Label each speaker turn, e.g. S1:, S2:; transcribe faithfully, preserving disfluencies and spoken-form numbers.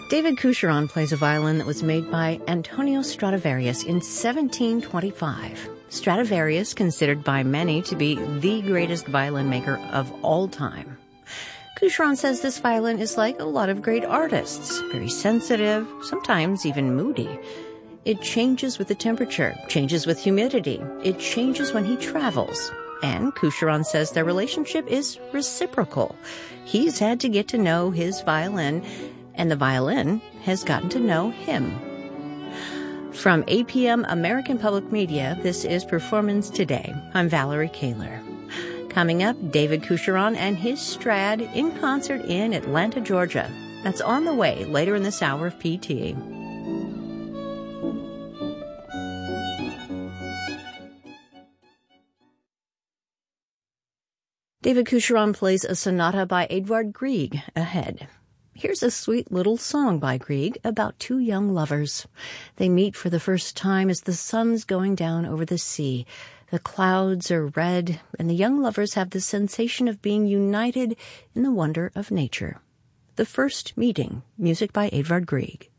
S1: David Coucheron plays a violin that was made by Antonio Stradivarius in seventeen twenty-five. Stradivarius, considered by many to be the greatest violin maker of all time. Coucheron says this violin is like a lot of great artists, very sensitive, sometimes even moody. It changes with the temperature, changes with humidity. It changes when he travels. And Coucheron says their relationship is reciprocal. He's had to get to know his violin, and the violin has gotten to know him. From A P M American Public Media, this is Performance Today. I'm Valerie Kaler. Coming up, David Coucheron and his Strad in concert in Atlanta, Georgia. That's on the way later in this hour of P T. David Coucheron plays a sonata by Edvard Grieg ahead. Here's a sweet little song by Grieg about two young lovers. They meet for the first time as the sun's going down over the sea. The clouds are red, and the young lovers have the sensation of being united in the wonder of nature. The First Meeting, music by Edvard Grieg.